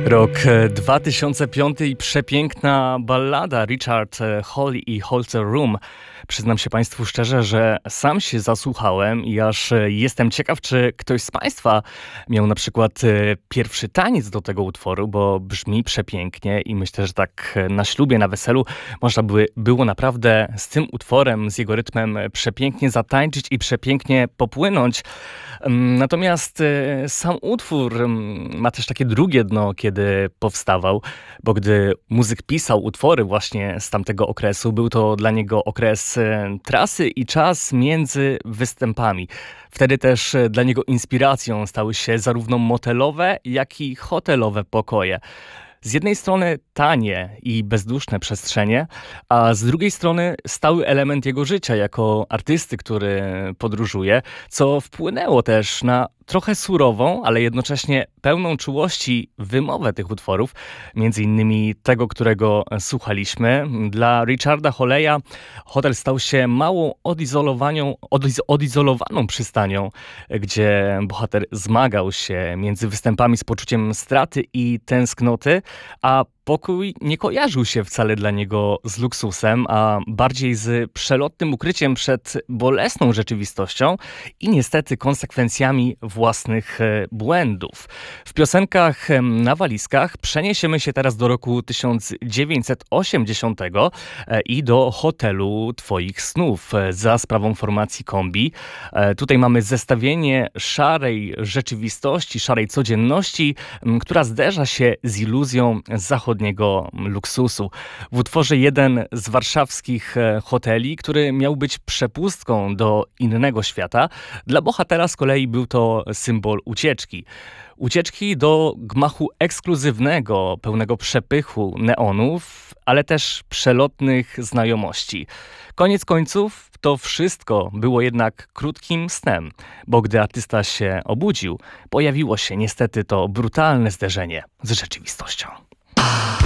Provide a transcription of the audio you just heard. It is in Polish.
Rok 2005 i przepiękna ballada Richard Hawley i Hotel Room. Przyznam się Państwu szczerze, że sam się zasłuchałem i aż jestem ciekaw, czy ktoś z Państwa miał na przykład pierwszy taniec do tego utworu, bo brzmi przepięknie i myślę, że tak na ślubie, na weselu można było naprawdę z tym utworem, z jego rytmem przepięknie zatańczyć i przepięknie popłynąć. Natomiast sam utwór ma też takie drugie dno, kiedy powstawał, bo gdy muzyk pisał utwory właśnie z tamtego okresu, był to dla niego okres trasy i czas między występami. Wtedy też dla niego inspiracją stały się zarówno motelowe, jak i hotelowe pokoje. Z jednej strony tanie i bezduszne przestrzenie, a z drugiej strony stały element jego życia jako artysty, który podróżuje, co wpłynęło też na trochę surową, ale jednocześnie pełną czułości wymowę tych utworów, między innymi tego, którego słuchaliśmy. Dla Richarda Hawleya hotel stał się małą odizolowaną przystanią, gdzie bohater zmagał się między występami z poczuciem straty i tęsknoty, a pokój nie kojarzył się wcale dla niego z luksusem, a bardziej z przelotnym ukryciem przed bolesną rzeczywistością i niestety konsekwencjami własnych błędów. W piosenkach na walizkach przeniesiemy się teraz do roku 1980 i do hotelu Twoich snów za sprawą formacji Kombi. Tutaj mamy zestawienie szarej rzeczywistości, szarej codzienności, która zderza się z iluzją zachodniego luksusu. W utworze jeden z warszawskich hoteli, który miał być przepustką do innego świata, dla bohatera z kolei był to symbol ucieczki. Ucieczki do gmachu ekskluzywnego, pełnego przepychu neonów, ale też przelotnych znajomości. Koniec końców to wszystko było jednak krótkim snem, bo gdy artysta się obudził, pojawiło się niestety to brutalne zderzenie z rzeczywistością.